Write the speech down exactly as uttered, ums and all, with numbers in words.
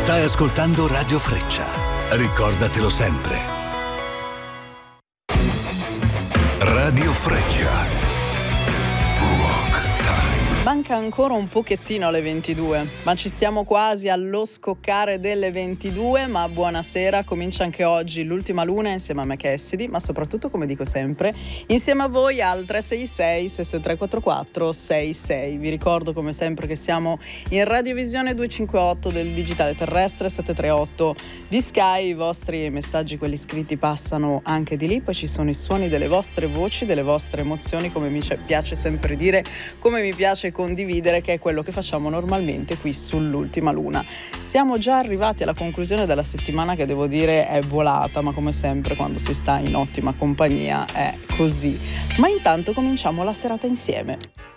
Stai ascoltando Radio Freccia. Ricordatelo sempre. Radio Freccia. Manca ancora un pochettino alle ventidue, ma ci siamo quasi allo scoccare delle ventidue, ma buonasera, comincia anche oggi l'ultima luna insieme a me Cassidy, ma soprattutto, come dico sempre, insieme a voi al tre sei sei sei sei tre quattro quattro sei sei. Vi ricordo come sempre che siamo in radiovisione duecentocinquantotto del digitale terrestre, settecentotrentotto di Sky, i vostri messaggi, quelli scritti, passano anche di lì, poi ci sono i suoni delle vostre voci, delle vostre emozioni, come mi piace sempre dire, come mi piace condividere, che è quello che facciamo normalmente qui sull'ultima luna. Siamo già arrivati alla conclusione della settimana, che devo dire è volata, ma come sempre quando si sta in ottima compagnia è così. Ma intanto cominciamo la serata insieme.